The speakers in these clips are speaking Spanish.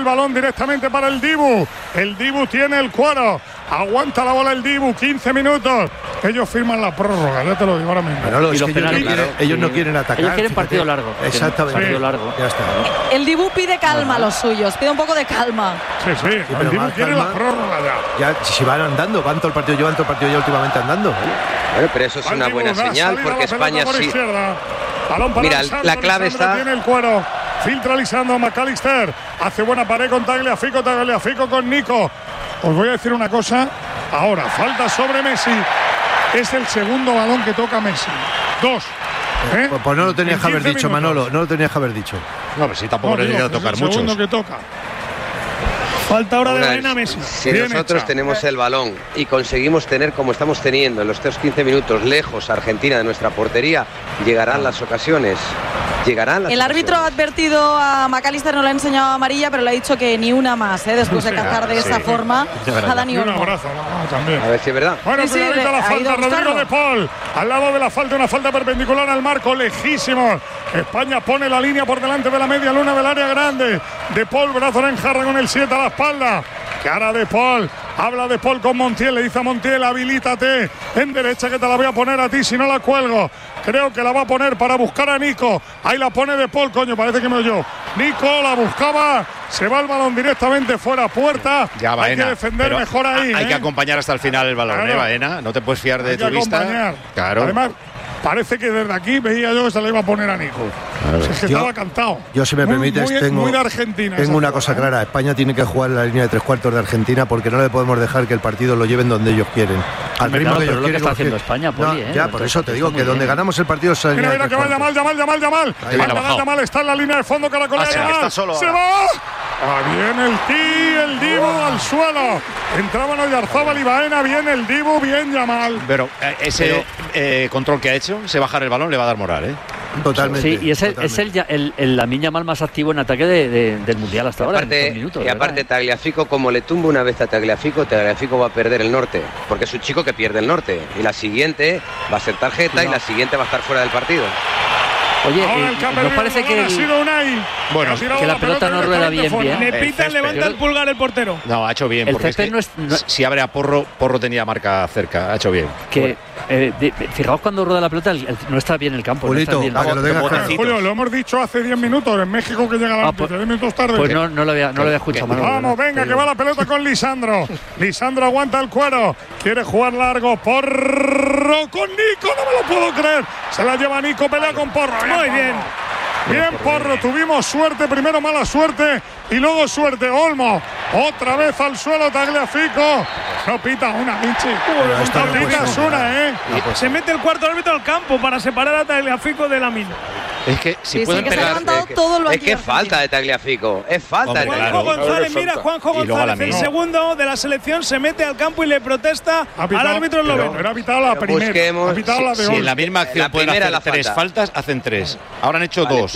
balón directamente para el Dibu. El Dibu tiene el cuero. Aguanta la bola el Dibu, 15 minutos. Ellos firman la prórroga, ya te lo digo ahora mismo. Pero es que ellos no quieren atacar. Ellos quieren partido largo. Exactamente. Partido largo. Ya está. El Dibu pide calma a los suyos, pide un poco de calma. Sí, el Dibu quiere la prórroga ya. Si van andando, van todo el partido, llevan todo el partido ya últimamente andando. Bueno, pero eso es una buena señal porque España sí. Mira, la clave está. Tiene el cuero. Filtra Lisandro, McAllister. Hace buena pared con Tagliafico. Tagliafico con Nico. Os voy a decir una cosa. Ahora, falta sobre Messi. Es el segundo balón que toca Messi. 2. Pues no lo tenías que haber dicho, Manolo. No lo tenías que haber dicho. No, pero sí, tampoco le llega a tocar mucho. El segundo que toca. Falta ahora de Baena Messi. Si nosotros tenemos el balón y conseguimos tener como estamos teniendo en los 15 minutos lejos a Argentina de nuestra portería, llegarán las ocasiones. El árbitro ha advertido a McAllister, no le ha enseñado amarilla, pero le ha dicho que ni una más, después de cazar de esa forma a Dani Olmo. Un abrazo, también. A ver si es verdad. Bueno, cuidadito la falta, Rodrigo de Paul. Al lado de la falta, una falta perpendicular al marco, lejísimo. España pone la línea por delante de la media luna del área grande. De Paul, brazo en jarra con el 7 a la espalda. Cara de Paul, habla de Paul con Montiel, le dice a Montiel, habilítate en derecha que te la voy a poner a ti si no la cuelgo. Creo que la va a poner para buscar a Nico. Ahí la pone de Paul, coño, parece que me oyó. Nico la buscaba, se va el balón directamente fuera puerta. Ya, Baena, hay que defender mejor ahí. Hay que acompañar hasta el final el balón, claro. Baena. No te puedes fiar de tu vista. Acompañar. Claro. Además, parece que desde aquí veía yo que se le iba a poner a Nico. Claro. Es que estaba cantado. Yo, si me permites, muy de Argentina. Tengo una cosa clara. España tiene que jugar en la línea de 3/4 de Argentina porque no le podemos dejar que el partido lo lleven donde ellos quieren. Al ritmo que ellos quieren. Está haciendo España, Poli, ya, por eso te digo que donde ganamos el partido es la línea de 3/4. Mira, que va Yamal. Está en la línea de fondo que la colea Yamal. Se va. Viene el Dibu al suelo. Entraban Oyarzábal y Baena. Viene el Dibu, bien Yamal. Pero ese control que ha hecho, se bajar el balón, le va a dar moral, ¿eh? Totalmente. Sí, y es el Lamine Yamal más activo en ataque del Mundial hasta ahora. Y aparte, Tagliafico, como le tumba una vez a Tagliafico va a perder el norte. Porque es un chico que pierde el norte. Y la siguiente va a ser tarjeta y la siguiente va a estar fuera del partido. Oye, ¿nos parece que que la pelota no rueda bien? Le pitan, levanta el pulgar el portero. No, ha hecho bien. Porque si abre a Porro tenía marca cerca. Ha hecho bien. Fijaos cuando rueda la pelota, no está bien el campo. Julito, Julio, lo hemos dicho hace 10 minutos en México que llega la 10 minutos tarde. Pues no lo había escuchado. Vamos, venga, que va la pelota con Lisandro. Lisandro aguanta el cuero. Quiere jugar largo. Porro con Nico, no me lo puedo creer. Se la lleva Nico, pelea con Porro. Muy bien. Bien, Porro, tuvimos suerte, primero mala suerte y luego suerte. Olmo, otra vez al suelo Tagliafico. No pita una, Vinci. No pitas una, Se mete el cuarto árbitro al campo para separar a Tagliafico de Lamine. Es que si pueden pegar. Es que es falta de Tagliafico. Es falta de Juanjo González, mira, Juanjo González, el segundo de la selección, se mete al campo y le protesta al árbitro esloveno. Pero ha pitado la primera. Ha pitado la de Si en la misma acción pueden hacer 3 faltas, hacen 3. Ahora han hecho 2.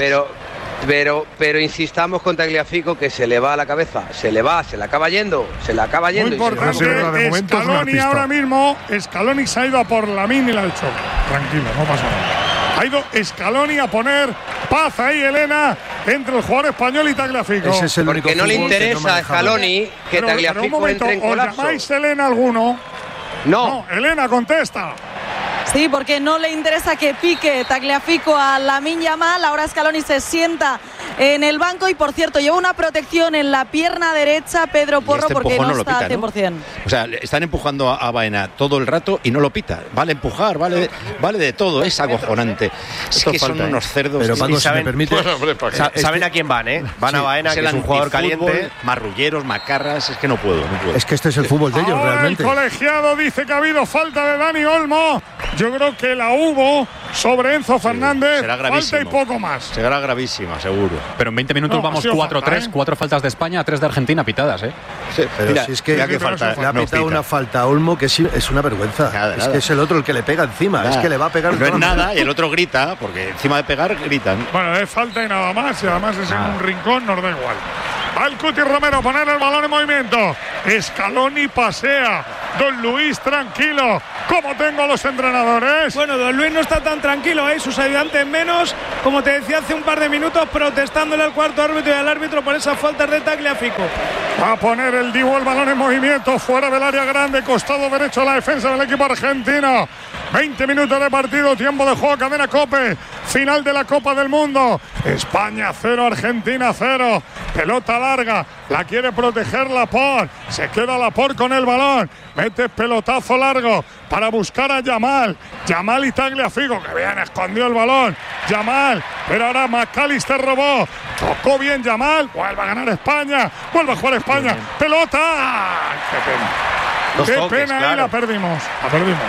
Pero insistamos con Tagliafico que se le va a la cabeza. Se la acaba yendo. Muy importante, Scaloni ahora mismo. Scaloni se ha ido a por Lamine y la ha hecho. Tranquilo, no pasa nada. Ha ido Scaloni a poner paz ahí, Elena, entre el jugador español y Tagliafico. Porque no le interesa a Scaloni que Tagliafico entre en colapso. ¿Os llamáis Elena alguno? No, Elena, contesta. Sí, porque no le interesa que pique Tagliafico a Lamine Yamal. Ahora Scaloni se sienta en el banco y, por cierto, lleva una protección en la pierna derecha Pedro Porro porque no está al 100%. O sea, están empujando a Baena todo el rato y no lo pita. Vale empujar, vale de todo. Es acojonante. Es que son unos cerdos. Pero Paco, si me permite, saben a quién van, ¿eh? Van a Baena, que es un jugador caliente. Marrulleros, macarras. Es que no puedo. Es que este es el fútbol de ellos, realmente. El colegiado dice que ha habido falta de Dani Olmo. Yo creo que la hubo sobre Enzo Fernández. Será gravísimo. Falta y poco más. Será gravísima, seguro. Pero en 20 minutos vamos 4-3, 4 faltas de España, 3 de Argentina pitadas, ¿eh? Sí, pero mira, si es que le ha pitado una falta a Olmo que es una vergüenza. Es que es el otro el que le pega encima. Es que le va a pegar. No es nada y el otro grita, porque encima de pegar gritan. Bueno, es falta y nada más. Y además es en un rincón, nos da igual. Va el Cuti Romero, poner el balón en movimiento. Scaloni pasea. Don Luis tranquilo. ¿Cómo tengo a los entrenadores? Bueno, don Luis no está tan tranquilo, sus ayudantes menos, como te decía hace un par de minutos, protestándole al cuarto árbitro y al árbitro por esas faltas de Tagliafico. Va a poner el Dibu el balón en movimiento, fuera del área grande, costado derecho la defensa del equipo argentino. 20 minutos de partido, tiempo de juego, cadena COPE, final de la Copa del Mundo. España 0, Argentina 0. Pelota larga, la quiere proteger Laporte. Se queda Laporte con el balón. Mete pelotazo largo para buscar a Yamal. Yamal y Tagliafico, que bien escondió el balón. Yamal, pero ahora McAllister robó. Tocó bien Yamal. Vuelve a ganar España. Vuelve a jugar España. ¡Pelota! ¡Qué pena! ¡Qué pena! Ahí la perdimos. La perdimos.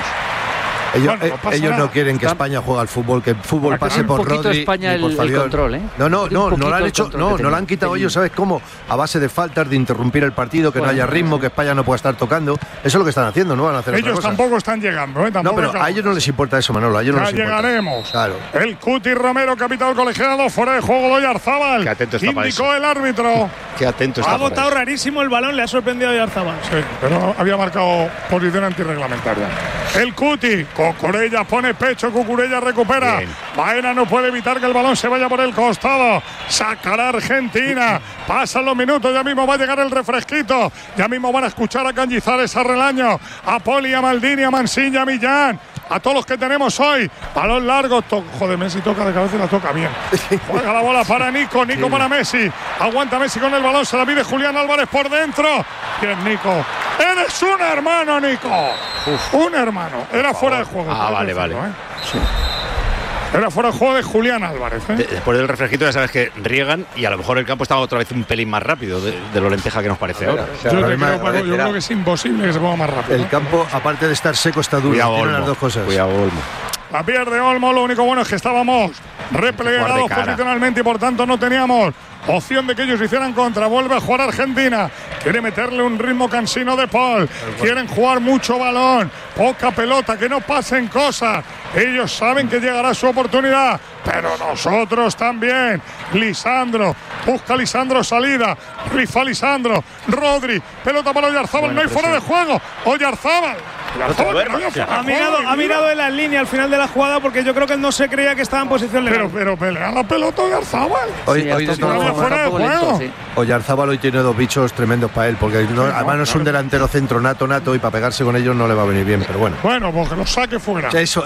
Ellos no quieren que España juegue al fútbol, que el fútbol pase por Rodri España y por el control, ¿eh? No lo han hecho, no lo han quitado ellos, ¿sabes cómo? A base de faltas, de interrumpir el partido, que no haya ritmo, que España no pueda estar tocando. Eso es lo que están haciendo, no van a hacer otra cosa. Ellos tampoco están llegando, ¿eh? Tampoco no, pero a ellos no les importa eso, Manolo, a ellos no les importa. Llegaremos. Claro. El Cuti Romero, capitán colegiado, fuera de juego Oyarzábal. Qué atento está para eso. Indicó el árbitro. Qué atento está. Ha botado rarísimo el balón, le ha sorprendido a Oyarzábal. Sí, pero había marcado posición antirreglamentaria. El Cuti, Cucurella pone pecho, Cucurella recupera. Bien. Baena no puede evitar que el balón se vaya por el costado. Sacará Argentina. Pasan los minutos, ya mismo va a llegar el refresquito. Ya mismo van a escuchar a Cañizares, a Relaño, a Poli, a Maldini, a Mansilla, a Millán. A todos los que tenemos hoy. Balón largo. Joder, Messi toca de cabeza y la toca bien. Juega la bola para Nico. Nico para Messi. Aguanta Messi con el balón. Se la pide Julián Álvarez por dentro. Bien, Nico. Eres un hermano, Nico. Un hermano. Era fuera de juego. Vale. Sí. Era fuera de juego de Julián Álvarez. Después del refresquito ya sabes que riegan y a lo mejor el campo estaba otra vez un pelín más rápido de lo lenteja que nos parece ahora. Yo creo que es imposible que se ponga más rápido. El campo, aparte de estar seco, está duro. Tiene las dos cosas. Cuidado, Olmo. La pierde Olmo, lo único bueno es que estábamos replegados posicionalmente y por tanto no teníamos opción de que ellos hicieran contra. Vuelve a jugar Argentina, quiere meterle un ritmo cansino de Paul, quieren jugar mucho balón, poca pelota, que no pasen cosas. Ellos saben que llegará su oportunidad, pero nosotros también. Lisandro, busca Lisandro salida, rifa Lisandro, Rodri, pelota para Oyarzábal, no hay fuera de juego. Oyarzábal. Ha mirado en la línea al final de la jugada porque yo creo que él no se creía que estaba en posición legal. Pero pelea la pelota Oyarzábal. Fuera de juego. Oyarzábal hoy tiene dos bichos tremendos para él, porque además no es un delantero centro nato y para pegarse con ellos no le va a venir bien, pero bueno. Bueno, pues que lo saque fuera. Eso.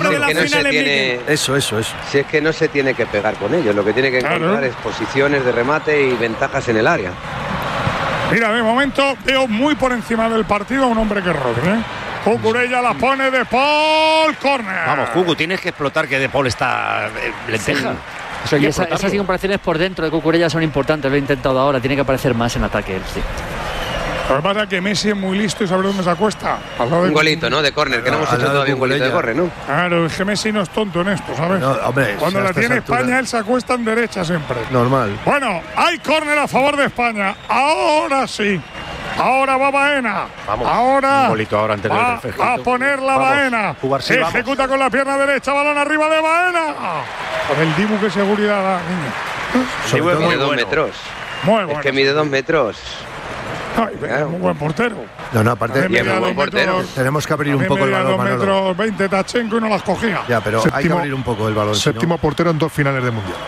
Si es que no se tiene que pegar con ellos, lo que tiene que encontrar es posiciones de remate y ventajas en el área. Mira, de momento veo muy por encima del partido a un hombre que es Rodri, ¿eh? Cucurella la pone de Paul, córner. Vamos, Cucu, tienes que explotar que de Paul está lenteja. Sí. Y esas comparaciones por dentro de Cucurella son importantes, lo he intentado ahora, tiene que aparecer más en ataque él, sí. Lo que pasa es que Messi es muy listo y sabe dónde se acuesta. Un golito, ¿no? De córner, que no hemos hecho todavía un golito de córner, ¿no? Claro, es que Messi no es tonto en esto, ¿sabes? No, hombre, cuando la tiene España, él se acuesta en derecha siempre. Normal. Bueno, hay córner a favor de España. Ahora sí. Ahora va Baena. Vamos. Ahora un golito ahora antes va a poner la Baena. Ejecuta con la pierna derecha, balón arriba de Baena. Con el Dibu, qué seguridad da, niño. Mide 2 metros. Muy bueno. Es que mide 2 metros. Ay, claro. Muy buen portero. No, aparte y es muy buen portero. Tenemos que abrir un poco el balón, 2 metros 20 Tachenko y no las cogía. Ya, pero hay que abrir un poco el balón. Séptimo portero en 2 finales de Mundial.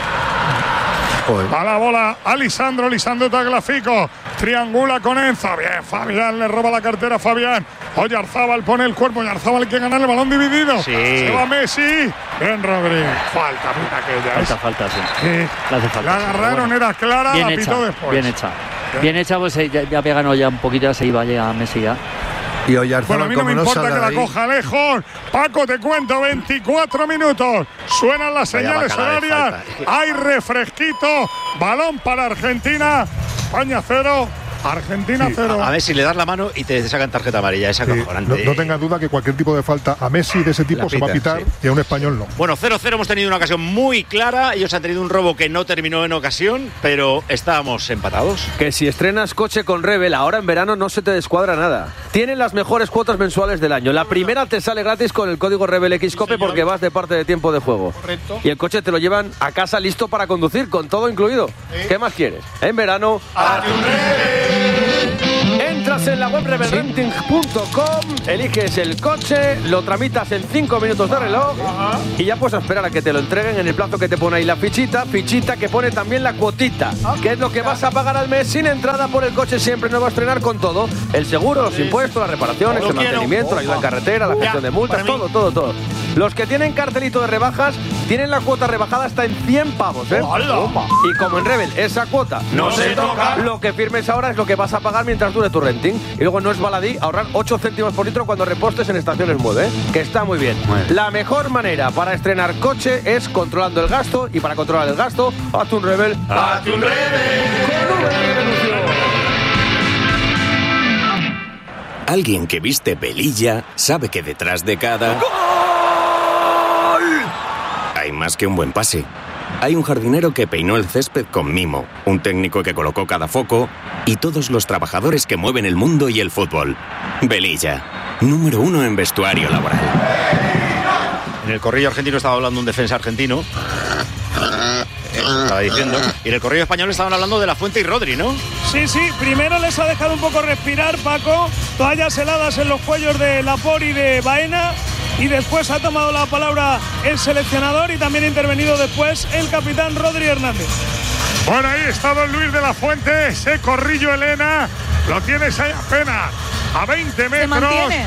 A la bola a Lisandro Tagliafico, triangula con Enzo, bien, Fabián le roba la cartera a Fabián. Oyarzábal pone el cuerpo, Oyarzábal hay que ganar el balón dividido. Sí. Se va Messi, bien Rodri, falta, mira aquella. Falta, sí. La agarraron, bueno. Era clara, bien la hecha, pitó después. Bien hecha, pues ya había ganado ya un poquito, ya se iba ya Messi ya. Y Oyarzábal, bueno, a mí no me importa que la coja lejos. Paco, te cuento, 24 minutos. Suenan las señales horarias. Hay refresquito. Balón para Argentina. España 0. Argentina 0. A ver si le das la mano y te sacan tarjeta amarilla. Esa acojonante. No tengas duda que cualquier tipo de falta a Messi de ese tipo se va a pitar y a un español no. Bueno, 0-0 hemos tenido una ocasión muy clara. Ellos han tenido un robo que no terminó en ocasión, pero estábamos empatados. Que si estrenas coche con Rebel ahora en verano no se te descuadra nada. Tienen las mejores cuotas mensuales del año. La primera te sale gratis con el código Rebel XCOPE porque vas de parte de tiempo de juego. Correcto. Y el coche te lo llevan a casa listo para conducir, con todo incluido. ¿Qué más quieres? En verano, ¡a tu Rebel! Entras en la web rebelrenting.com, eliges el coche, lo tramitas en 5 minutos de reloj y ya puedes esperar a que te lo entreguen en el plazo que te pone ahí la fichita que pone también la cuotita, que es lo que vas a pagar al mes sin entrada por el coche siempre nuevo a estrenar con todo. El seguro, los impuestos, las reparaciones, el mantenimiento, la ayuda en carretera, la gestión de multas, todo. Los que tienen cartelito de rebajas tienen la cuota rebajada hasta en 100 pavos, ¿eh? Y como en Rebel esa cuota no se toca, lo que firmes ahora es lo que vas a pagar mientras dure tu renting. Y luego no es baladí ahorrar 8 céntimos por litro cuando repostes en estaciones Mueve, que está muy bien. La mejor manera para estrenar coche es controlando el gasto, y para controlar el gasto, hazte un Rebel. ¡Hazte un Rebel! Alguien que viste velilla sabe que detrás de cada... ¡Gol! Hay más que un buen pase. Hay un jardinero que peinó el césped con mimo, un técnico que colocó cada foco y todos los trabajadores que mueven el mundo y el fútbol. Velilla, número 1 en vestuario laboral. En el corrillo argentino estaba hablando un defensa argentino. Estaba diciendo. Y en el corrillo español estaban hablando de La Fuente y Rodri, ¿no? Sí, primero les ha dejado un poco respirar, Paco. Toallas heladas en los cuellos de Laporte y de Baena. Y después ha tomado la palabra el seleccionador y también ha intervenido después el capitán Rodri Hernández. Bueno, ahí está don Luis de la Fuente, ese corrillo Elena, lo tienes ahí apenas a 20 metros. Se mantiene.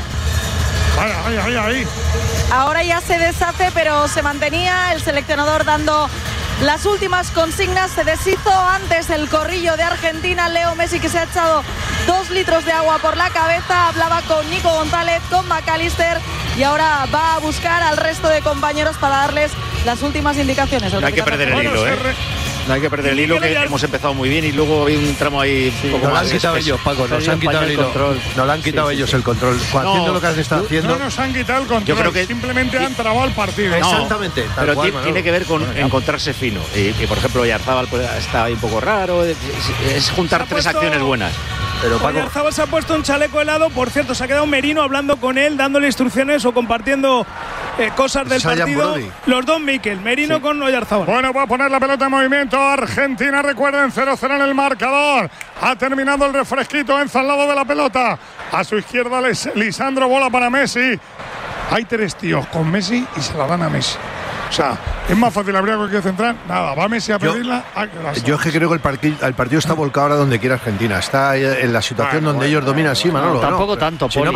Ahí. Ahora ya se deshace, pero se mantenía el seleccionador dando las últimas consignas. Se deshizo antes el corrillo de Argentina, Leo Messi, que se ha echado 2 litros de agua por la cabeza. Hablaba con Nico González, con McAllister, y ahora va a buscar al resto de compañeros para darles las últimas indicaciones. No hay que perder el hilo, No hay que perder el hilo, que hemos empezado muy bien y luego hay un tramo ahí un poco más. Nos han quitado ellos, Paco, nos han quitado el control. Nos han quitado ellos el control. Haciendo lo que han estado haciendo. No nos han quitado el control. Yo creo que simplemente han trabado el partido. Exactamente. Pero tiene que ver con encontrarse fino. Y por ejemplo, Oyarzábal está ahí un poco raro. Es juntar 3 acciones buenas. Pero Oyarzábal se ha puesto un chaleco helado. Por cierto, se ha quedado Merino hablando con él, dándole instrucciones o compartiendo cosas del partido. Brody. Los dos Mikel, Merino con Oyarzábal. Bueno, va a poner la pelota en movimiento Argentina. Recuerden, 0-0 en el marcador. Ha terminado el refresquito. Enzo al lado de la pelota. A su izquierda Lisandro, bola para Messi. Hay 3 tíos con Messi y se la dan a Messi. O sea, es más fácil abrir cualquier central. Nada, va Messi a pedirla. Yo es que creo que el partido está volcado ahora donde quiera Argentina. Está en la situación donde ellos dominan, sí, Manolo. Tampoco tanto, Poli.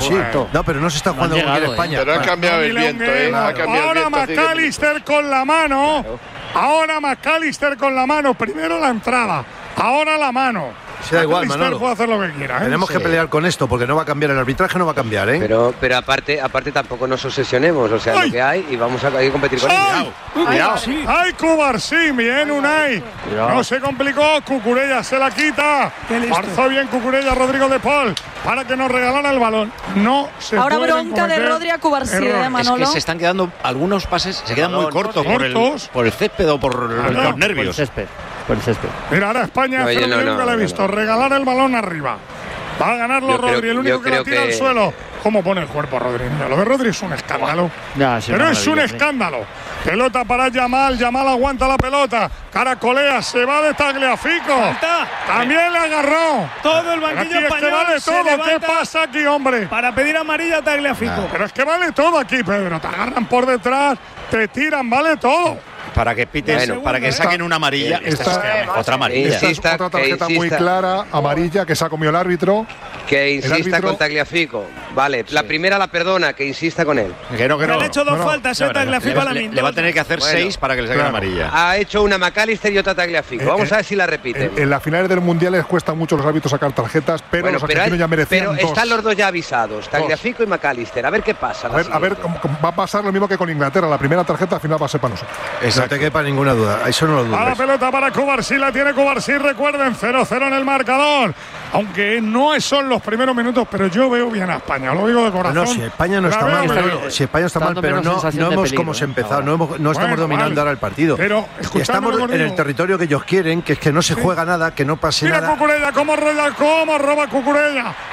No, pero no se está jugando como quiere España. Pero ha cambiado el viento, Ahora McAllister con la mano. Ahora McAllister con la mano. Primero la entrada. Ahora la mano. Se da igual, Manolo. Puede hacer lo que quiera, Tenemos que pelear con esto porque no va a cambiar el arbitraje, no va a cambiar, Pero aparte tampoco nos obsesionemos, o sea, lo que hay y vamos a competir con ello. Cuidado. ¡Ay, Cubarsí! Bien, Unai. No se complicó. Cucurella se la quita. Forzó bien Cucurella, Rodrigo de Paul, para que nos regalara el balón. No se Ahora bronca de Rodri a Cubarsí, Manolo. Es que se están quedando algunos pases, se quedan muy cortos por el césped o por los nervios. Por el césped. Mira, ahora España, yo nunca la he visto. Regalar el balón arriba. Va a ganarlo Rodri, el único que la tira al suelo. ¿Cómo pone el cuerpo Rodri? Mira, lo de Rodri es un escándalo. Pero es un escándalo. Pelota para Yamal. Yamal aguanta la pelota. Caracolea, se va de Tagliafico. También le agarró. Todo el banquillo español. Vale todo. ¿Qué pasa aquí, hombre? Para pedir amarilla a Tagliafico. Pero es que vale todo aquí, Pedro. Te agarran por detrás, te tiran, vale todo. Para que piten, para que saquen una amarilla. Otra amarilla. Esta es otra tarjeta muy clara, amarilla, que se ha comido el árbitro. Que insista con Tagliafico. Vale, la primera la perdona, que insista con él. Que no. Le han hecho 2 faltas, Tagliafico a la Le va a tener que hacer 6 para que le saquen amarilla. Ha hecho una McAllister y otra Tagliafico. Vamos a ver si la repiten. En las finales del Mundial les cuesta mucho a los árbitros sacar tarjetas, pero los argentinos ya merecían 2. Pero están los dos ya avisados, Tagliafico y McAllister. A ver qué pasa. A ver, va a pasar lo mismo que con Inglaterra. La primera tarjeta al final va a ser para nosotros. No te quepa ninguna duda. Eso no lo dudes. A la pelota para Cubarsí, la tiene Cubarsí. Recuerden, 0-0 en el marcador. Aunque no son los primeros minutos, pero yo veo bien a España, lo digo de corazón. No, si España no está mal, si España está mal, pero no hemos como se empezado, no estamos dominando ahora el partido. Pero estamos en el territorio que ellos quieren, que es que no se juega nada, que no pase nada. Mira Cucurella, cómo roba Cucurella.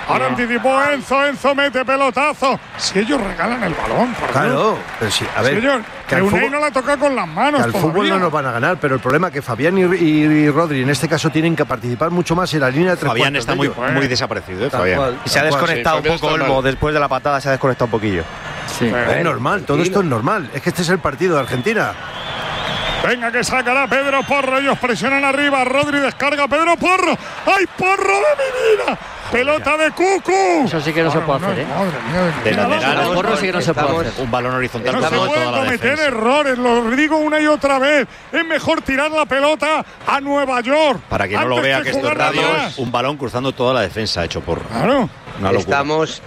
Ahora anticipó Enzo mete pelotazo. Si ellos regalan el balón, por claro, pero sí, a ver. Señor, que Unai no la toca con las manos. Al fútbol no nos van a ganar, pero el problema es que Fabián y Rodri en este caso tienen que participar mucho más en la línea de tres. Fabián está muy desaparecido, Fabián. Y se ha desconectado un poco Olmo, después de la patada se ha desconectado un poquillo. Sí. Es normal, todo esto es normal. Es que este es el partido de Argentina. Venga, que sacará Pedro Porro. Ellos presionan arriba. Rodri descarga. Pedro Porro. ¡Ay, Porro de mi vida! Pelota de Cucu. Eso sí que no se puede hacer, ¿eh? De lateral, Porro sí que no se puede hacer. Un balón horizontal. No se puede cometer errores, lo digo una y otra vez. Es mejor tirar la pelota a Nueva York. Para que no lo vea, que esto es radio, un balón cruzando toda la defensa hecho Porro. Claro. Estamos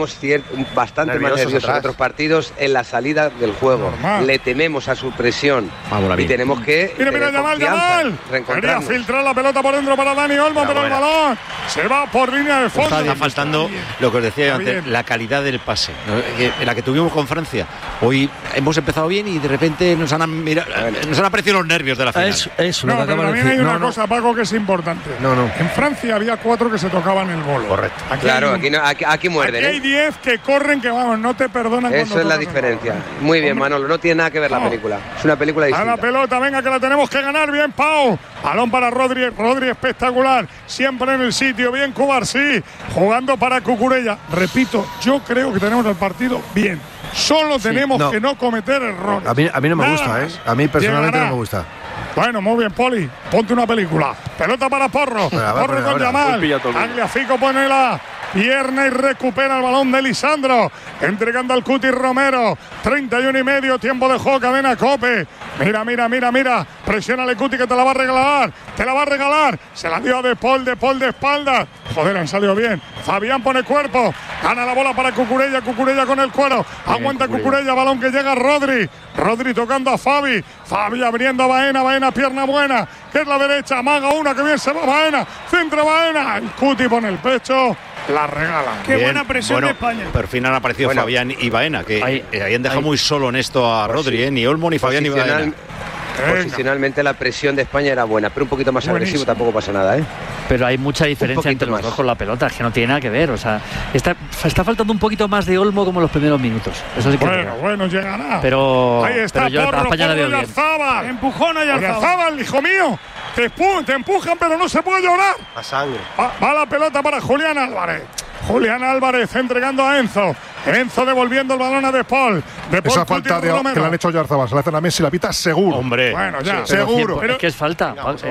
bastante más nerviosos en otros partidos en la salida del juego. Normal. Le tememos a su presión y tenemos que mira Yamal quería filtrar la pelota por dentro para Dani Olmo, pero el balón se va por línea de fondo. Está faltando lo que os decía antes, la calidad del pase, la que tuvimos con Francia. Hoy hemos empezado bien y de repente nos han aparecido los nervios de la final. Eso pero también hay una cosa, Paco, que es importante. En Francia había 4 que se tocaban el gol. Correcto. Aquí muerden. Aquí hay 10 que corren, que vamos, no te perdonan. Eso es la diferencia. Muy bien, Manolo, no tiene nada que ver la película. Es una película distinta. A la pelota, venga, que la tenemos que ganar. Bien, Pau. Balón para Rodri espectacular. Siempre en el sitio. Bien, Cubarsí. Jugando para Cucurella. Repito, yo creo que tenemos el partido bien. Solo tenemos que no cometer errores. A mí no me gusta, ¿eh? A mí personalmente no me gusta. Bueno, muy bien, Poli. Ponte una película. Pelota para Porro. Porro con Yamal. Tagliafico pone la pierna y recupera el balón de Lisandro. Entregando al Cuti Romero. 31,5. Tiempo de juego. Cadena Cope. Mira. Presiónale, Cuti, que te la va a regalar. Se la dio a De Paul de espalda. Joder, han salido bien. Fabián pone cuerpo. Gana la bola para Cucurella con el cuero. Aguanta Cucurella. Balón que llega a Rodri. Rodri tocando a Fabi abriendo a Baena, pierna buena, que es la derecha, amaga una, que bien se va Baena, centro Baena, el Cuti pone el pecho, la regala. Qué buena presión de España. Por fin han aparecido Fabián y Baena, que habían dejado muy solo en esto a Rodri, ni Olmo, ni Fabián, ni Baena. Posicionalmente la presión de España era buena, pero un poquito más agresivo tampoco pasa nada, ¿eh? Pero hay mucha diferencia entre los dos con la pelota, es que no tiene nada que ver. O sea, está faltando un poquito más de Olmo como en los primeros minutos. Eso sí que bueno, llegará. Pero ahí está, yo a España la veo bien. Empujón a Yarzábal, hijo mío. Te empujan, pero no se puede llorar. A sangre. Va la pelota para Julián Álvarez entregando a Enzo devolviendo el balón a De Paul. Esa falta que le han hecho a Yarzábal, se la hacen a Messi, la pita seguro. Hombre. Bueno, ya, seguro. Pero es que es falta.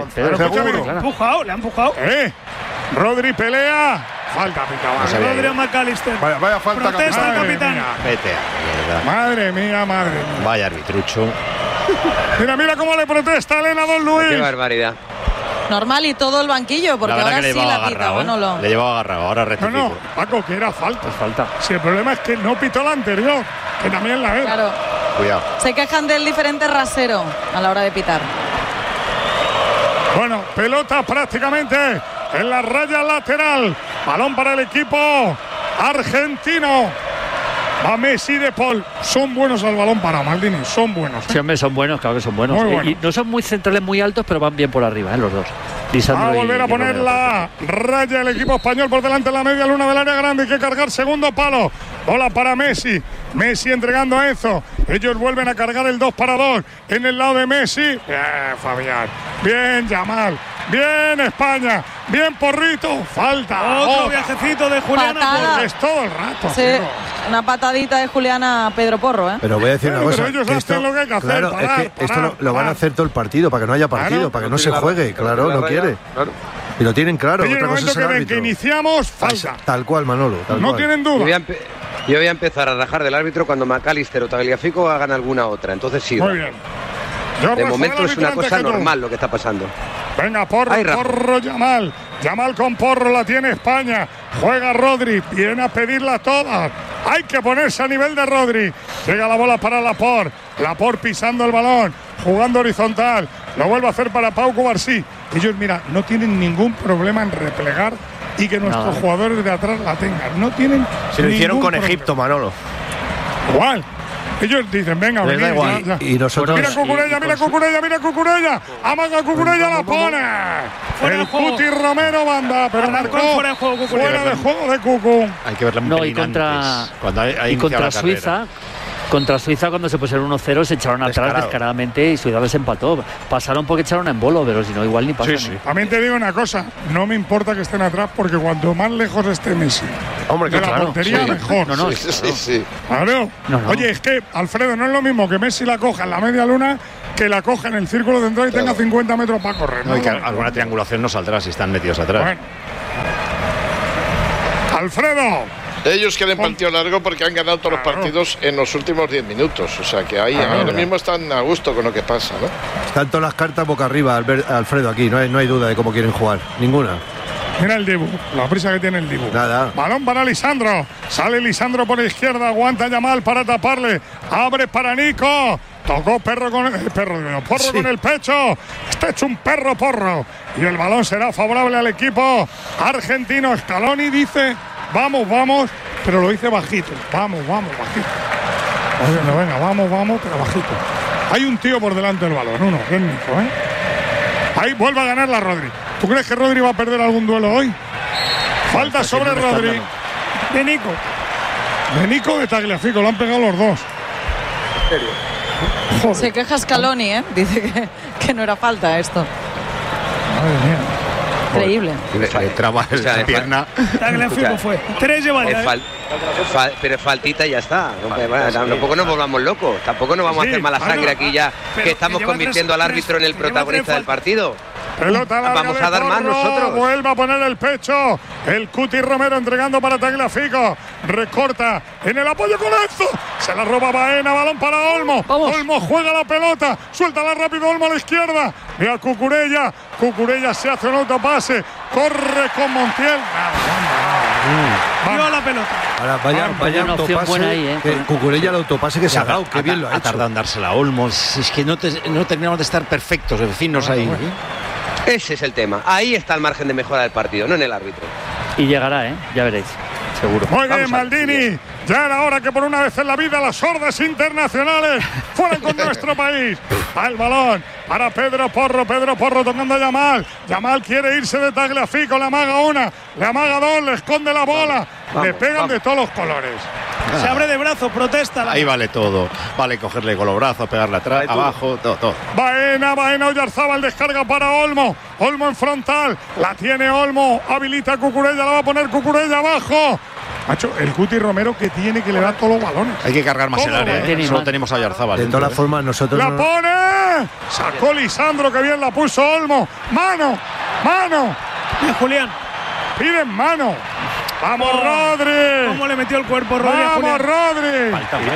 Seguro. Le ha empujado. Rodri pelea. Falta, pita. Rodri a McAllister. Vaya falta. Protesta el capitán. Vete a Madre mía. Vaya arbitrucho. Mira cómo le protesta Elena Don Luis. Qué barbaridad. Normal y todo el banquillo, porque ahora sí la pita. Manolo. Le llevaba agarrado, ahora rectifico. No, Paco, que era falta. Es falta. Si el problema es que no pitó la anterior, que también la era. Claro. Cuidado. Se quejan del diferente rasero a la hora de pitar. Bueno, pelota prácticamente en la raya lateral. Balón para el equipo argentino. Va Messi, De Paul. Son buenos al balón para Maldini. Son buenos. Sí, hombre, son buenos, claro que son buenos. Y no son muy centrales, muy altos, pero van bien por arriba, los dos. Va a volver a poner la raya el equipo español por delante en la media luna del área grande. Hay que cargar segundo palo. Bola para Messi. Messi entregando a Enzo. Ellos vuelven a cargar el 2-2 en el lado de Messi. Bien, Fabián. Bien, Yamal. Bien, España. Bien, Porrito. Falta. Otro viajecito de Juliana. Es todo el rato. Sí, una patadita de Juliana a Pedro Porro, ¿eh? Pero voy a decir una cosa. Ellos hacen lo que hay que hacer. Claro, es que esto lo van a hacer todo el partido, para que no haya partido, para que no se juegue. Claro, no quiere. Y lo tienen claro. Otra cosa es el árbitro. Que iniciamos, falta. Tal cual, Manolo. No tienen duda. Yo voy a empezar a rajar del árbitro cuando McAllister o Tagliafico hagan alguna otra. Entonces sí. Muy bien. De momento es una cosa normal lo que está pasando. Venga, Porro, Yamal con Porro, la tiene España. Juega Rodri, viene a pedirla todas. Hay que ponerse a nivel de Rodri. Llega la bola para Laporte pisando el balón, jugando horizontal. Lo vuelve a hacer para Pau Cubarsí. Ellos, mira, no tienen ningún problema en replegar y que nuestros jugadores de atrás la tengan. No tienen. Se lo hicieron con problema. Egipto, Manolo. ¿Cuál? Ellos dicen, venga, venid, ya. Y nosotros... Mira Cucurella. Amaga Cucurella, la pone. El Cuti Romero banda, pero marcó fuera de juego de Cucu. Hay que verla un pelín antes. Cuando hay contra Suiza. Contra Suiza, cuando se pusieron 1-0, se echaron atrás descaradamente y Suiza les empató. Pasaron porque echaron en bolo, pero si no, igual ni pasan. Sí. También te digo una cosa, no me importa que estén atrás porque cuanto más lejos esté Messi de la portería, mejor. Sí. Claro. Oye, es que, Alfredo, no es lo mismo que Messi la coja en la media luna que la coja en el círculo central y tenga 50 metros para correr. No, y que alguna triangulación no saldrá si están metidos atrás. Bueno. Alfredo. Ellos quieren partido largo porque han ganado todos los partidos en los últimos 10 minutos. O sea que ahí ahora mismo están a gusto con lo que pasa, ¿no? Están todas las cartas boca arriba, Alfredo, aquí. No hay duda de cómo quieren jugar. Ninguna. Mira el Dibu, la prisa que tiene el Dibu. Nada. Balón para Lisandro. Sale Lisandro por la izquierda, aguanta Yamal para taparle. Abre para Nico. Tocó Porro con el pecho. Está hecho un porro. Y el balón será favorable al equipo argentino. Scaloni dice... Vamos, pero lo dice bajito. Vamos, bajito. Oye, venga, vamos, pero bajito. Hay un tío por delante del balón, uno, que es Nico, ¿eh? Ahí vuelve a ganar la Rodri. ¿Tú crees que Rodri va a perder algún duelo hoy? Falta sobre Rodri. De Nico. De Nico, de Tagliafico, lo han pegado los dos. ¿En serio? Joder. Se queja Scaloni, ¿eh? Dice que no era falta esto. Madre mía. Increíble. Le traba la pierna. Tagliafico fue. 3 lleva ya. Pero faltita y ya está. Tampoco nos volvamos locos. Tampoco nos vamos a hacer mala sangre aquí ya, que estamos convirtiendo al árbitro en el protagonista del partido. Pelota larga. Vamos a dar más nosotros. Vuelve a poner el pecho. El Cuti Romero entregando para Tagliafico. Recorta en el apoyo con esto. Se la roba Baena. Balón para Olmo. Vamos. Olmo juega la pelota. Suéltala rápido Olmo a la izquierda. Ve a Cucurella. Cucurella se hace un autopase. Corre con Montiel. Vamos a la pelota. Ahora vaya una opción buena ahí, ¿eh? Cucurella el autopase que se ha dado. Qué bien lo ha hecho. Ha tardado en dársela a Olmo. Es que no terminamos de estar perfectos, vecinos ahí. Ese es el tema. Ahí está el margen de mejora del partido, no en el árbitro. Y llegará, ya veréis. Seguro. Muy bien, Maldini. Ya era hora que por una vez en la vida las hordas internacionales fueran con nuestro país. Va el balón para Pedro Porro tocando a Yamal. Yamal quiere irse de Tagliafico, le amaga una, le amaga dos, le esconde la bola. Le pegan de todos los colores. Se abre de brazos, protesta. Ahí vale todo. Vale cogerle con los brazos, pegarle atrás, abajo, todo. Baena, Oyarzábal descarga para Olmo. Olmo en frontal. La tiene Olmo. Habilita a Cucurella, la va a poner Cucurella abajo. Macho, el Cuti Romero que tiene que le da todos los balones. Hay que cargar más el área, Solo tenemos a Oyarzábal. De todas formas, nosotros... ¡La pone! Sacó Lisandro, que bien la puso Olmo. ¡Mano! Y Julián. Piden mano. ¡Vamos, Rodri! ¿Cómo le metió el cuerpo Rodri a Julián? ¡Vamos, Rodri!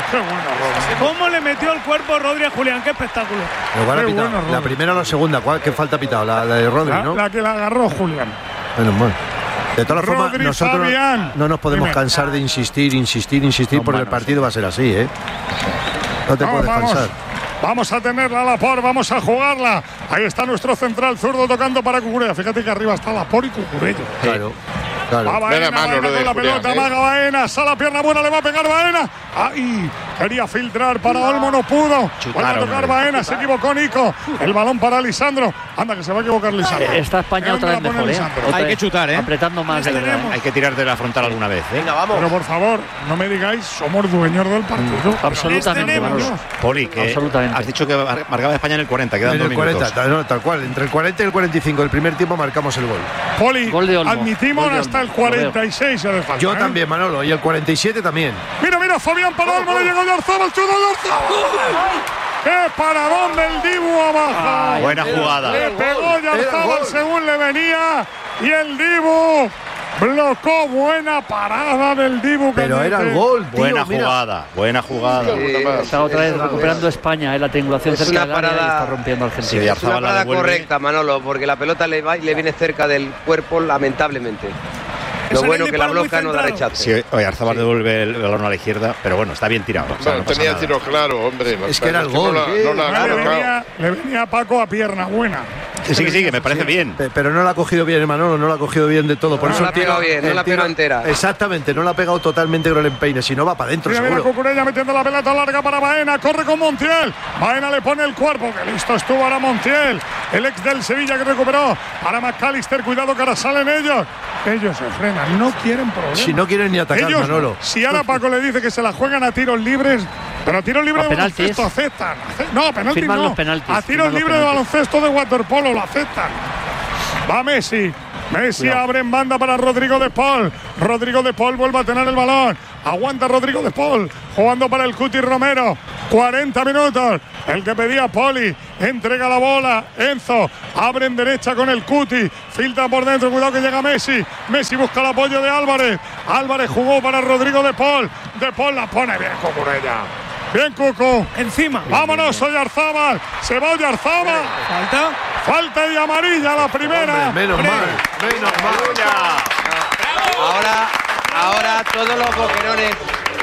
¿Cómo le metió el cuerpo Rodri a Julián? ¡Qué espectáculo! La primera o la segunda, ¿qué falta ha pitado? La de Rodri, ¿no? La que la agarró Julián. Menos mal. De todas formas, nosotros no nos podemos cansar de insistir, porque el partido va a ser así, ¿eh? No te puedes cansar. Vamos a tenerla a Laporte, vamos a jugarla. Ahí está nuestro central zurdo tocando para Cucurella. Fíjate que arriba está Laporte y Cucurella. Claro. Va Baena con la pelota, amaga Baena, sale la pierna buena, le va a pegar Baena. ¡Ay! Quería filtrar para Olmo, no pudo. Vuelve a tocar Baena, se equivocó Nico. El balón para Lisandro. Anda, que se va a equivocar Lisandro. Está España otra vez mejor, Hay que chutar, apretando más de verdad. Hay que tirar de la frontal alguna vez, Venga, vamos. Pero por favor, no me digáis, somos dueños del partido. Absolutamente. Poli, que has dicho que marcaba España en el 40, quedan 2 minutos. 40, no, tal cual. Entre el 40 y el 45 del primer tiempo marcamos el gol. Poli, admitimos hasta el 46 de falta. Yo también, Manolo, y el 47 también. Mira, Fabián para Olmo, le llegó Oyarzábal, chuta Oyarzábal. ¡Qué paradón del Dibu abajo! Buena jugada. Le pegó Oyarzábal según le venía y el Dibu blocó. Buena parada del Dibu. Pero era el gol, tío, buena jugada. Está otra vez recuperando España, la triangulación cerca del área y está rompiendo Argentina. Es una parada correcta, Manolo, porque la pelota le va y le viene cerca del cuerpo, lamentablemente. Lo bueno que la bloca no da rechazo. Sí, Oyarzábal devuelve el balón a la izquierda, pero bueno, está bien tirado. No tenía tiro claro, hombre. Es que era el gol. Le venía Paco a pierna buena. Sí, que me parece bien. Pero no la ha cogido bien, Manolo, no la ha cogido bien de todo. Por no eso la ha pegado bien, no la ha pegado entera. Exactamente, no la ha pegado totalmente con el empeine, si no va para adentro, seguro. Cucurella metiendo la pelota larga para Baena, corre con Montiel. Baena le pone el cuerpo, que listo estuvo ahora Montiel, el ex del Sevilla que recuperó. Para McAllister, cuidado que ahora salen ellos. Ellos se frenan, no quieren problemas. Si no quieren ni atacar, ellos, Manolo. Si ahora Paco le dice que se la juegan a tiros libres, pero a tiros libres de baloncesto aceptan. No, penaltis no. A tiros libres de baloncesto de waterpolo lo aceptan. Va Messi. Messi abre en banda para Rodrigo de Paul. Rodrigo de Paul vuelve a tener el balón. Aguanta Rodrigo de Paul. Jugando para el Cuti Romero. 40 minutos. El que pedía Poli. Entrega la bola. Enzo. Abre en derecha con el Cuti. Filtra por dentro. Cuidado que llega Messi. Messi busca el apoyo de Álvarez. Álvarez jugó para Rodrigo de Paul. De Paul la pone bien Cucurella. Bien, Cucu. Encima. Vámonos, Oyarzábal. Se va Oyarzábal. Falta y amarilla la primera. Hombre, menos mal. Ahora todos los boquerones.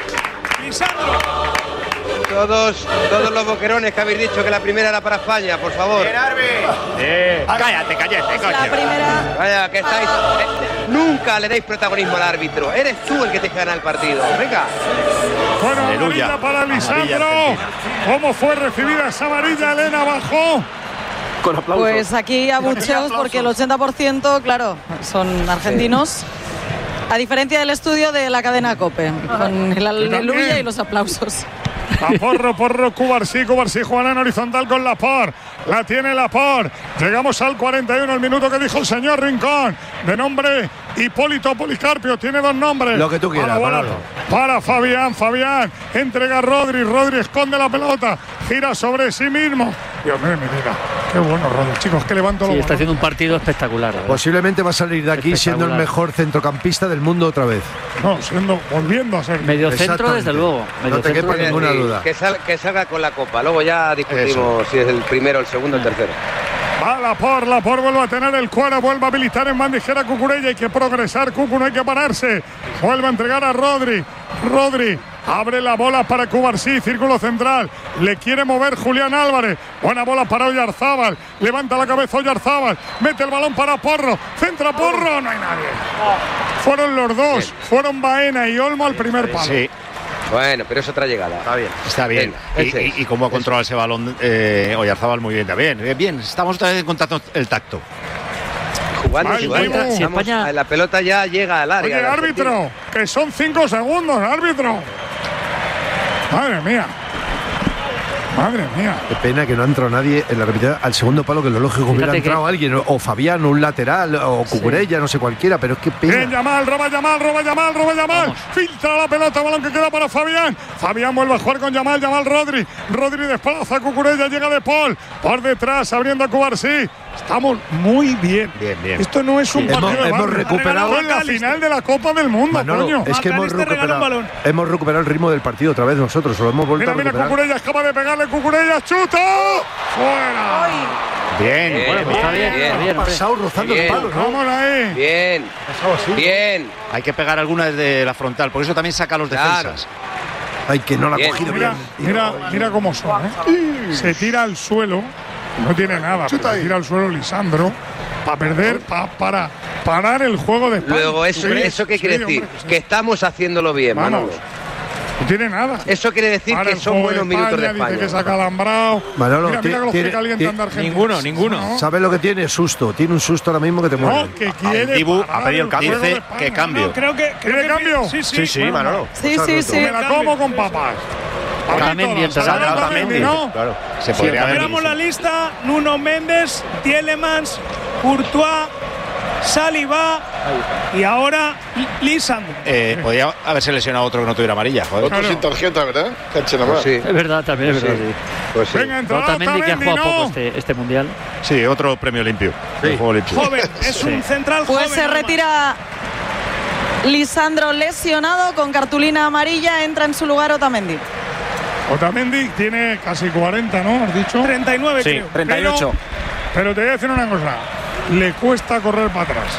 Todos los boquerones que habéis dicho que la primera era para España, por favor. Cállate, coño. La primera. Vaya, que estáis. Nunca le dais protagonismo al árbitro. Eres tú el que te gana el partido. Venga. Bueno, amarilla para Lisandro. ¿Cómo fue recibida esa amarilla? Elena bajó. Con aplausos. Pues aquí abucheos porque el 80%, claro, son argentinos. A diferencia del estudio de la cadena COPE, con el aleluya y los aplausos. A Porro, Cubarsí jugará en horizontal con Laporte. La tiene Laporte. Llegamos al 41, el minuto que dijo el señor Rincón. De nombre Hipólito Policarpio. Tiene dos nombres. Lo que tú quieras, para Fabián. Entrega a Rodri esconde la pelota. Gira sobre sí mismo. Dios mío, mira. Qué bueno, Rodri. Chicos, que levanto está haciendo un partido espectacular. Posiblemente va a salir de aquí siendo el mejor centrocampista del mundo otra vez. No, volviendo a ser. Medio centro, desde luego. No te quepa ninguna duda. Que salga con la copa. Luego ya discutimos si es el primero, el segundo, el tercero. Va Laporte vuelve a tener el cuadro, vuelve a habilitar en bandejera Cucurella. Hay que progresar, Cucu, no hay que pararse. Vuelve a entregar a Rodri. Abre la bola para Cubarsí, círculo central. Le quiere mover Julián Álvarez. Buena bola para Oyarzábal. Levanta la cabeza Oyarzábal. Mete el balón para Porro. Centra Porro. No hay nadie. Fueron los dos. Bien. Fueron Baena y Olmo al primer palo. Sí. Bueno, pero es otra llegada. Está bien. Y cómo ha controlado ese balón Oyarzábal muy bien también. Bien, estamos otra vez en contacto el tacto. Jugando. Si España... La pelota ya llega al área. Oye, árbitro, que son 5 segundos, árbitro. Madre mía. Qué pena que no ha entrado nadie en la repetida al segundo palo, que lo lógico hubiera entrado alguien, o Fabián, o un lateral, o Cucurella, no sé cualquiera, pero es que pena. Bien, roba Yamal. Filtra la pelota, balón que queda para Fabián. Fabián vuelve a jugar con Yamal, Rodri desplaza a Cucurella, llega de Paul. Por detrás, abriendo a Cubarsí. Estamos muy bien. Esto no es un partido de hemos recuperado la final de la Copa del Mundo, Manolo, coño. Es que hemos recuperado el ritmo del partido otra vez nosotros, lo hemos vuelto a recuperar. Mira, Cucurella acaba de pegarle, Cucurella, chuta. ¡Fuera! Bien, pues está bien. Ha pasado rozando el palo, ¿no? Vamos ahí. Bien. Hay que pegar alguna desde la frontal, por eso también saca a los defensas. Ay, que no la ha cogido bien. Mira cómo son, Se tira al suelo. No tiene nada, se tira al suelo Lisandro para parar el juego de España. Luego, ¿eso qué quiere decir? Que estamos haciéndolo bien, Manolo. No tiene nada. Eso quiere decir que son buenos minutos de España. Dice que se ha calambrado. Manolo, mira que los que calientan de Argentina. Ninguno. ¿Sabes lo que tiene? Susto. Tiene un susto ahora mismo que te muere. No, que quiere Dibu ha pedido el cambio. Dice que cambio. No, creo que cambio. Sí, Manolo. Sí. Me la como con papas. Otamendi, ¿no? Claro. Si esperamos la lista: Nuno Méndez, Tielemans, Courtois, Saliba y ahora Lisandro. Podría haberse lesionado otro que no tuviera amarilla. Otro sin tarjeta, ¿verdad? Sí. Es verdad, también es verdad. Pues sí. Venga, Otamendi, que ha jugado poco este mundial. Sí, otro premio limpio. Joven, es un central joven. Pues se retira Lisandro lesionado con cartulina amarilla, entra en su lugar Otamendi. Otamendi tiene casi 40, ¿no? ¿Has dicho? 39, sí, creo. 38. Pero te voy a decir una cosa. Le cuesta correr para atrás.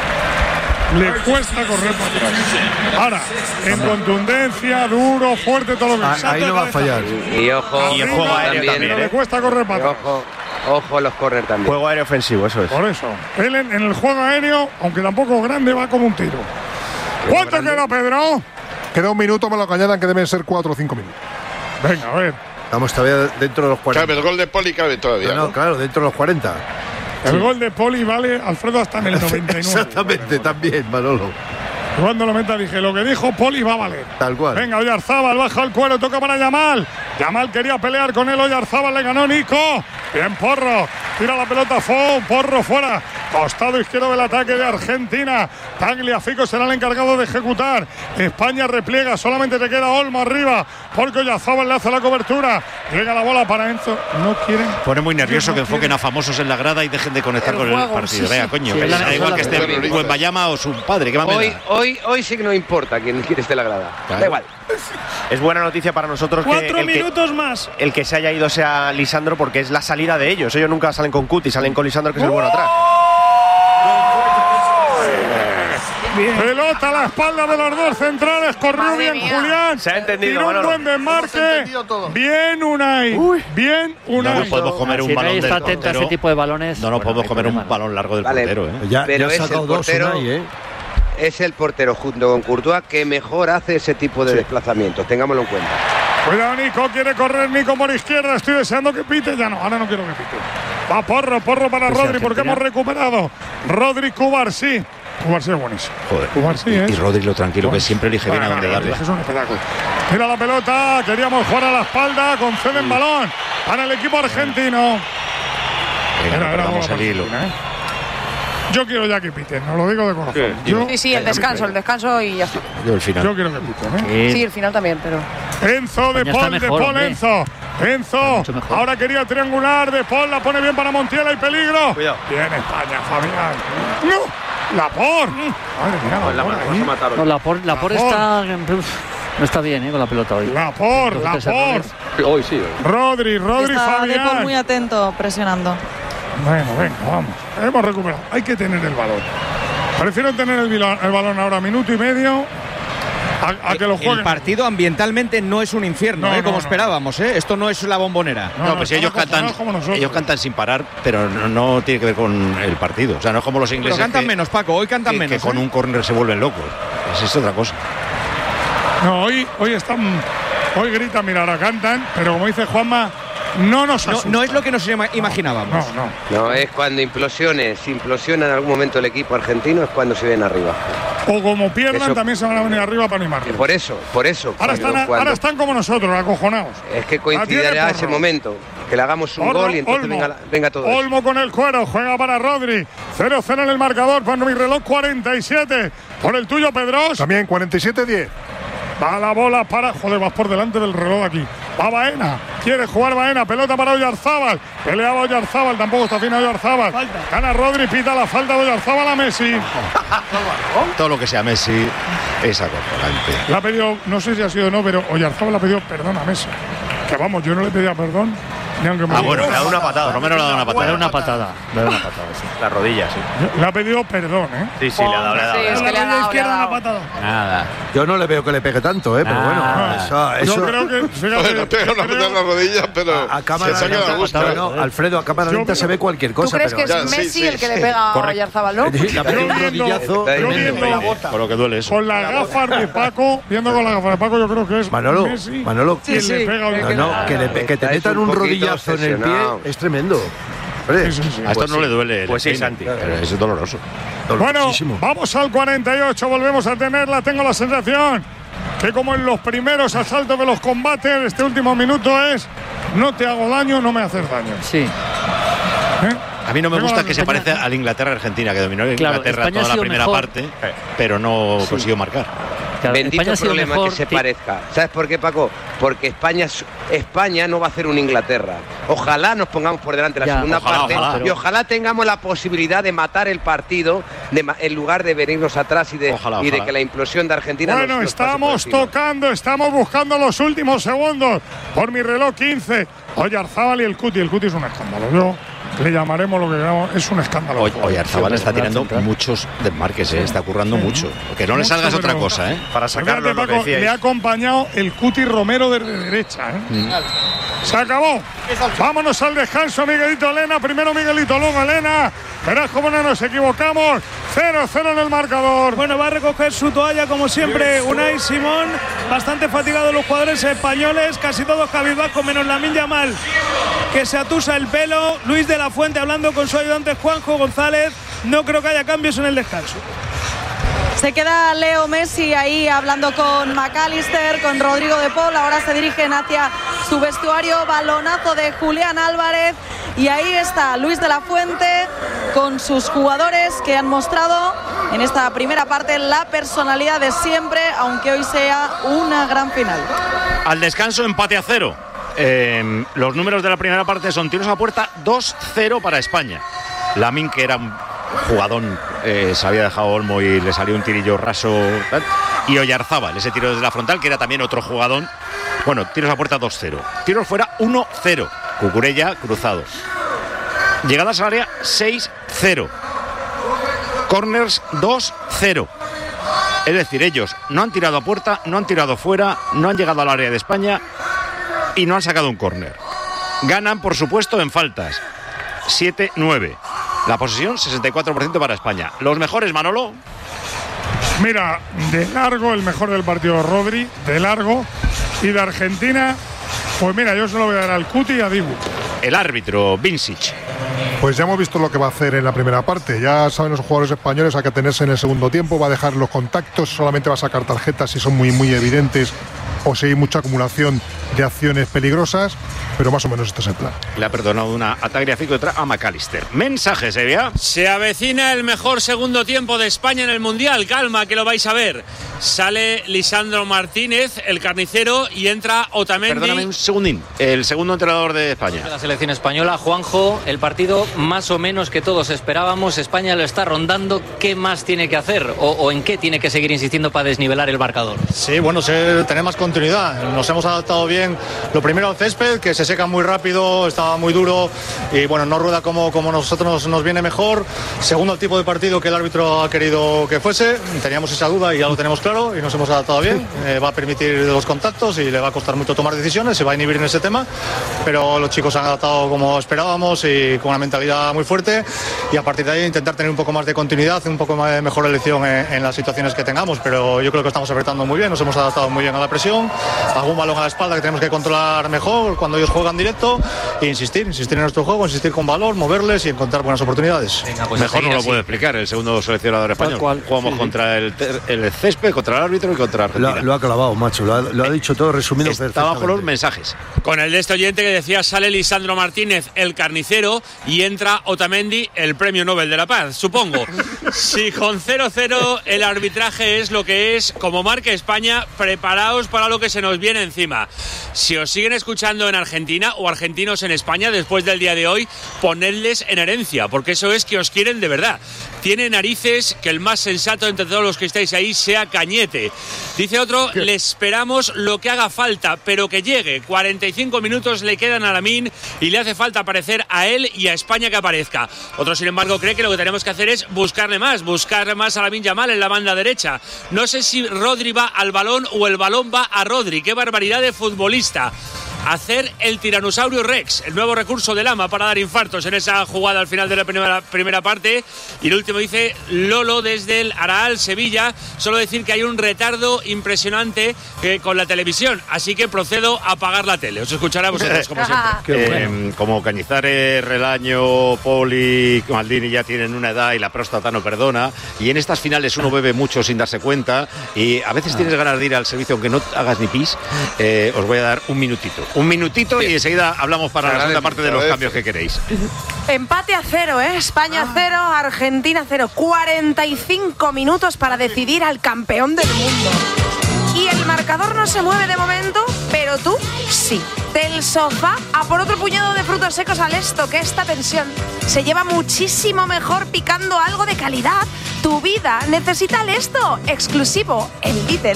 Ahora, en contundencia, duro, fuerte, todo lo que ahí no va a fallar. Y ojo, y el juego aéreo también. Le cuesta correr para atrás. Ojo a los córner también. Juego aéreo ofensivo, eso es. Por eso. Él en el juego aéreo, aunque tampoco grande, va como un tiro. ¿Cuánto queda, Pedro? Queda 1 minuto, me lo añadan que deben ser 4 o 5 minutos. Venga, a ver. Vamos todavía dentro de los 40. Cabe, el gol de Poli cabe todavía. No, claro, dentro de los 40. El gol de Poli vale, Alfredo, hasta en el 99. Exactamente, también, Manolo. Cuando lo meta dije, lo que dijo Poli va a valer. Tal cual. Venga, Oyarzábal, baja el cuero, toca para Yamal. Yamal quería pelear con él, Oyarzábal le ganó Nico. Bien, Porro. Tira la pelota, Porro fuera. Costado izquierdo del ataque de Argentina. Tagliafico será el encargado de ejecutar. España repliega, solamente te queda Olmo arriba, porque Oyarzábal le hace la cobertura. Llega la bola para Enzo. No quieren. Pone muy nervioso que enfoquen a famosos en la grada y dejen de conectar con el partido. Venga, coño, que da igual que esté Wembayama o su padre. ¿Qué más me da? Hoy sí que no importa quién esté en la grada. Claro. Da igual. Es buena noticia para nosotros 4 minutos más. El que se haya ido sea Lisandro, porque es la salida de ellos. Ellos nunca salen con Cuti, salen con Lisandro, que es el bueno atrás. Bien. Pelota a la espalda de los dos centrales, corrió bien Julián. Se ha entendido, tiró un buen desmarque. Bien Unai. Bien Unai. No nos podemos comer un balón está atento a ese tipo de balones. No nos podemos comer un balón largo del portero. Ya pero ha sacado dos Unai, Es el portero junto con Courtois que mejor hace ese tipo de desplazamientos, tengámoslo en cuenta. Cuidado, Nico, quiere correr Nico por izquierda, estoy deseando que pite, ya no, ahora no quiero que pite. Va Porro para Rodri, porque hemos recuperado. Rodri, Cubarsí. Cubarsí es buenísimo. Joder. Cubarsí, y Rodri lo tranquilo, que siempre elige bien a dónde darle. Es un espectáculo. Mira la pelota, queríamos jugar a la espalda, conceden balón para el equipo argentino. Venga, no perdamos el hilo. Yo quiero ya que piten, os lo digo de corazón. Sí, el descanso y ya está. Yo el final. Yo quiero que piten, Sí, el final también, pero. Enzo, De Paul, Enzo, ahora quería triangular, De Paul la pone bien para Montiel, hay peligro. Cuidado. Bien España, Fabián. ¡No! Laport. Madre mía, no, Laport está. No está bien, con la pelota hoy. Laport. Hoy sí. Rodri, está Fabián. De Paul muy atento, presionando. Bueno, venga, vamos. Hemos recuperado. Hay que tener el balón. Prefiero tener el balón ahora minuto y medio a que lo jueguen. El partido ambientalmente no es un infierno, como esperábamos. Esto no es la Bombonera. No, pues ellos cantan sin parar, pero no tiene que ver con el partido. O sea, no es como los ingleses. Pero cantan menos, Paco. Hoy cantan menos. Que con un córner se vuelven locos. Es otra cosa. No, hoy están. Hoy gritan, mira, ahora cantan, pero como dice Juanma, no es lo que nos imaginábamos. No, es cuando implosiona en algún momento el equipo argentino, es cuando se ven arriba. O como pierdan, también se van a venir arriba para animarlos. Por eso. Ahora están como nosotros, acojonados. Es que coincidirá ese momento, que le hagamos un gol y entonces venga todo Olmo eso. con el cuero, juega para Rodri. 0-0 en el marcador, por mi reloj 47. Por el tuyo, Pedros. También 47-10. Va la bola para. Joder, vas por delante del reloj aquí. Va Baena. Quiere jugar Baena. Pelota para Oyarzábal. Peleaba Oyarzábal. Tampoco está fina Oyarzábal. Gana Rodri. Pita la falta de Oyarzábal a Messi. Todo lo que sea Messi es acojonante. Le ha pedido, no sé si ha sido o no, pero Oyarzábal le ha pedido perdón a Messi. Que vamos, yo no le pedía perdón. Bueno, le ha dado una patada. Por lo menos le ha dado una patada. Le ha dado una patada. Sí. La rodilla, sí. Le ha pedido perdón, Sí, le ha dado. Sí, es que le ha dado izquierda una patada. Nada. Yo no le veo que le pegue tanto, pero bueno. Eso, yo creo que. Fíjate, le pega una patada en la rodilla, pero. A cámara lenta, Alfredo, a cámara lenta se ve cualquier cosa. ¿Tú crees que es Messi el que le pega a Oyarzábal, no? Le pega un rodillazo. Por lo que duele eso. Con las gafas de Paco, viendo con las gafas de Paco, yo creo que es Manolo, quien le pega. Que te metan un rodillazo en el pie es tremendo. A esto no le duele. Pues sí, Santi. Es doloroso. Bueno, vamos al 48, volvemos a tenerla. Tengo la sensación que como en los primeros asaltos de los combates, este último minuto es no te hago daño, no me haces daño. Sí. A mí no me gusta que se parece al Inglaterra-Argentina, que dominó Inglaterra toda la primera parte, pero no consiguió marcar. Claro, bendito problema que se parezca. ¿Sabes por qué, Paco? Porque España no va a hacer un Inglaterra. Ojalá nos pongamos por delante la segunda parte y ojalá tengamos la posibilidad de matar el partido en lugar de venirnos atrás y de que la implosión de Argentina nos estamos tocando, estamos buscando los últimos segundos. Por mi reloj 15. Oyarzábal y el Cuti. El Cuti es un escándalo. Le llamaremos lo que queramos, es un escándalo. Oyarzábal está tirando muchos desmarques, está currando mucho. Que no le salgas otra cosa, Para sacarlo, Paco, le ha acompañado el Cuti Romero de derecha, Se acabó. Vámonos al descanso, Miguelito, Elena. Primero Miguelito, luego Elena. Verás cómo no nos equivocamos. 0-0 en el marcador. Bueno, va a recoger su toalla como siempre Unai Simón. Bastante fatigados los jugadores españoles, casi todos cabizbajos menos Lamine Yamal, que se atusa el pelo. Luis de la Fuente hablando con su ayudante Juanjo González. No creo que haya cambios en el descanso. Se queda Leo Messi ahí hablando con McAllister, con Rodrigo de Paul. Ahora se dirigen hacia su vestuario. Balonazo de Julián Álvarez. Y ahí está Luis de la Fuente con sus jugadores que han mostrado en esta primera parte la personalidad de siempre, aunque hoy sea una gran final. Al descanso, empate a 0. Los números de la primera parte son tiros a puerta 2-0 para España. Lamine, que era un jugadón, se había dejado Olmo y le salió un tirillo raso, ¿tal? Y Oyarzábal, ese tiro desde la frontal, que era también otro jugadón. Bueno, tiros a puerta 2-0. Tiros fuera 1-0. Cucurella cruzado. Llegadas al área 6-0. Corners 2-0. Es decir, ellos no han tirado a puerta, no han tirado fuera, no han llegado al área de España y no han sacado un córner. Ganan, por supuesto, en faltas. 7-9. La posesión, 64% para España. ¿Los mejores, Manolo? Mira, de largo el mejor del partido, Rodri, de largo. Y de Argentina, pues mira, yo se lo voy a dar al Cuti y a Dibu. El árbitro, Vincic. Pues ya hemos visto lo que va a hacer en la primera parte. Ya saben los jugadores españoles a qué tenerse en el segundo tiempo. Va a dejar los contactos, solamente va a sacar tarjetas si son muy, muy evidentes o si hay mucha acumulación de acciones peligrosas, pero más o menos este es el plan. Le ha perdonado una a Tagliafico y otra a McAllister. Mensaje, Sevilla. Se avecina el mejor segundo tiempo de España en el Mundial. Calma, que lo vais a ver. Sale Lisandro Martínez, el carnicero, y entra Otamendi. Perdóname un segundín. El segundo entrenador de España. La selección española, Juanjo, el partido más o menos que todos esperábamos. España lo está rondando. ¿Qué más tiene que hacer? ¿O en qué tiene que seguir insistiendo para desnivelar el marcador? Sí, bueno, tener más continuidad. Nos hemos adaptado bien. Lo primero, el césped, que se seca muy rápido, estaba muy duro y bueno, no rueda como nosotros nos viene mejor. Segundo, el tipo de partido que el árbitro ha querido que fuese. Teníamos esa duda y ya lo tenemos claro y nos hemos adaptado bien. Va a permitir los contactos y le va a costar mucho tomar decisiones, se va a inhibir en ese tema, pero los chicos han adaptado como esperábamos y con una mentalidad muy fuerte, y a partir de ahí intentar tener un poco más de continuidad, un poco más de mejor elección en las situaciones que tengamos, pero yo creo que estamos apretando muy bien, nos hemos adaptado muy bien a la presión, algún balón a la espalda que tenemos que controlar mejor cuando ellos juegan directo e insistir en nuestro juego, insistir con valor, moverles y encontrar buenas oportunidades. Venga, pues mejor no lo puede explicar el segundo seleccionador español. Jugamos contra el césped, contra el árbitro y contra Argentina. Lo ha clavado, macho, lo ha dicho todo resumido. Está bajo los mensajes. Con el de este oyente que decía, sale Lisandro Martínez, el carnicero, y entra Otamendi, el premio Nobel de la Paz, supongo. Si con 0-0 el arbitraje es lo que es, como marca España, preparaos para lo que se nos viene encima. Si os siguen escuchando en Argentina o argentinos en España después del día de hoy, ponedles en herencia, porque eso es que os quieren de verdad. Tiene narices que el más sensato entre todos los que estáis ahí sea Cañete. Dice otro, le esperamos lo que haga falta, pero que llegue. 45 minutos le quedan a Lamine y le hace falta aparecer a él y a España que aparezca. Otro, sin embargo, cree que lo que tenemos que hacer es buscarle más a Lamine Yamal en la banda derecha. No sé si Rodri va al balón o el balón va a Rodri. ¡Qué barbaridad de futbolista! Hacer el tiranosaurio Rex, el nuevo recurso de Lama para dar infartos en esa jugada al final de la primera parte. Y el último dice Lolo desde el Araal, Sevilla. Solo decir que hay un retardo impresionante con la televisión, así que procedo a apagar la tele. Os escuchará a vosotros, como siempre. Como Cañizares, Relaño, Poli, Maldini ya tienen una edad y la próstata no perdona, y en estas finales uno bebe mucho sin darse cuenta y a veces tienes ganas de ir al servicio aunque no hagas ni pis. Os voy a dar un minutito y enseguida hablamos para la segunda parte de los cambios que queréis. Empate a 0, España 0, Argentina 0. 45 minutos para decidir al campeón del mundo. Y el marcador no se mueve de momento, pero tú sí. Del sofá a por otro puñado de frutos secos al esto, que esta tensión se lleva muchísimo mejor picando algo de calidad. Tu vida necesita el esto, exclusivo en Lidl.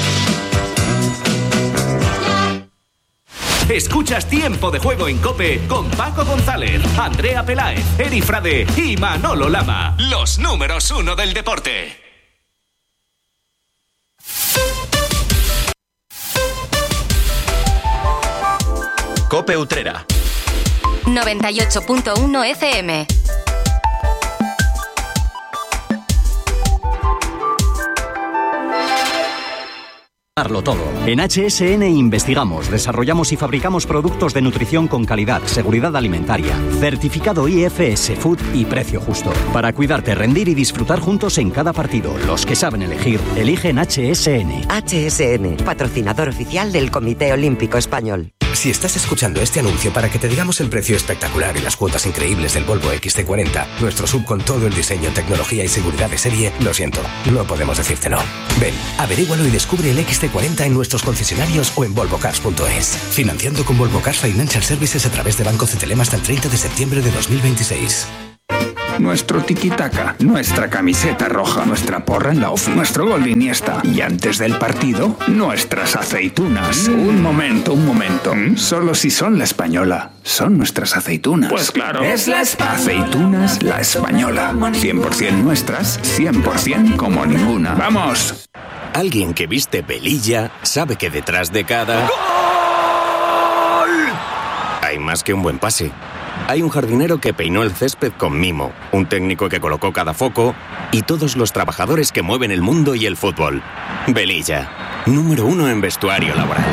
Escuchas Tiempo de Juego en COPE con Paco González, Andrea Peláez, Eri Frade y Manolo Lama. Los números 1 del deporte. COPE Utrera. 98.1 FM. Todo. En HSN investigamos, desarrollamos y fabricamos productos de nutrición con calidad, seguridad alimentaria, certificado IFS Food y precio justo. Para cuidarte, rendir y disfrutar juntos en cada partido. Los que saben elegir, eligen HSN. HSN, patrocinador oficial del Comité Olímpico Español. Si estás escuchando este anuncio para que te digamos el precio espectacular y las cuotas increíbles del Volvo XC40, nuestro SUV con todo el diseño, tecnología y seguridad de serie, lo siento, no podemos decírtelo. Ven, averígualo y descubre el XC40 en nuestros concesionarios o en volvocars.es. Financiando con Volvo Cars Financial Services a través de Banco Cetelem hasta el 30 de septiembre de 2026. Nuestro tiki-taka, nuestra camiseta roja, nuestra porra en la off, nuestro gol de Iniesta. Y antes del partido, nuestras aceitunas. Un momento. Solo si son la española, son nuestras aceitunas. Pues claro. Es la aceitunas La Española. 100% nuestras, 100% como ninguna. ¡Vamos! Alguien que viste Velilla sabe que detrás de cada... ¡Gol! Hay más que un buen pase. Hay un jardinero que peinó el césped con mimo, un técnico que colocó cada foco y todos los trabajadores que mueven el mundo y el fútbol. Velilla, número 1 en vestuario laboral.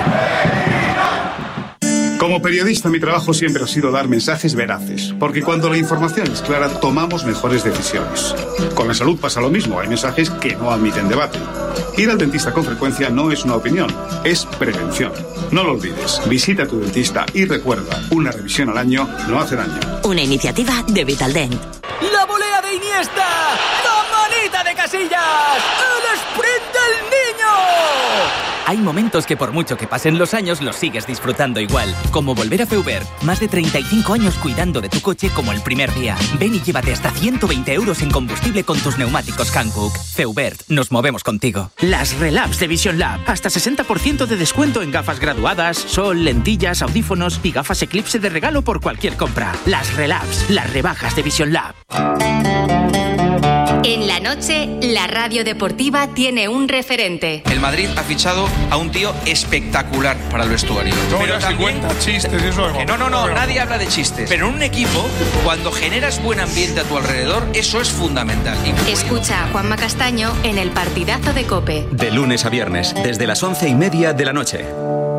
Como periodista, mi trabajo siempre ha sido dar mensajes veraces, porque cuando la información es clara, tomamos mejores decisiones. Con la salud pasa lo mismo, hay mensajes que no admiten debate. Ir al dentista con frecuencia no es una opinión, es prevención. No lo olvides, visita a tu dentista y recuerda, una revisión al año no hace daño. Una iniciativa de Vitaldent. ¡La volea de Iniesta! ¡La manita de Casillas! ¡El sprint del niño! Hay momentos que por mucho que pasen los años los sigues disfrutando igual. Como volver a Feubert. Más de 35 años cuidando de tu coche como el primer día. Ven y llévate hasta 120 euros en combustible con tus neumáticos Hankook. Feubert, nos movemos contigo. Las Relabs de Vision Lab. Hasta 60% de descuento en gafas graduadas, sol, lentillas, audífonos y gafas Eclipse de regalo por cualquier compra. Las Relabs, las rebajas de Vision Lab. En la noche, la radio deportiva tiene un referente. El Madrid ha fichado a un tío espectacular para el vestuario. No, pero ya también, 50 chistes, eso es. No, nadie habla de chistes. Pero en un equipo, cuando generas buen ambiente a tu alrededor, eso es fundamental. Escucha a Juanma Castaño en el partidazo de COPE. De lunes a viernes, desde las 11:30 de la noche.